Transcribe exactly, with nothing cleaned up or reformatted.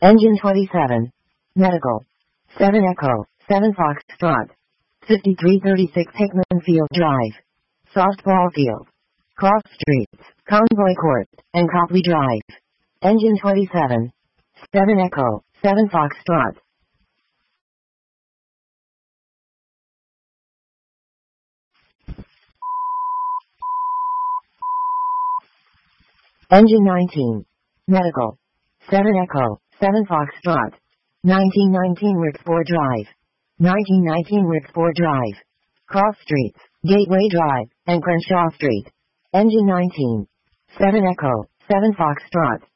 Engine twenty-seven. Medical. seven Echo, seven Foxtrot. fifty-three thirty-six Hickman Field Drive. Softball Field. Cross Streets, Convoy Court, and Copley Drive. Engine twenty-seven. seven Echo, seven Foxtrot. Engine nineteen. Medical. seven Echo, seven Foxtrot. nineteen nineteen Rickford Drive. nineteen nineteen Rickford Drive. Cross Streets, Gateway Drive, and Crenshaw Street. Engine nineteen. seven Echo, seven Foxtrot.